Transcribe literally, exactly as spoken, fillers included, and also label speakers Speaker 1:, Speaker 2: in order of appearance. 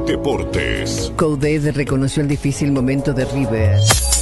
Speaker 1: Deportes.
Speaker 2: Coudet reconoció el difícil momento de River.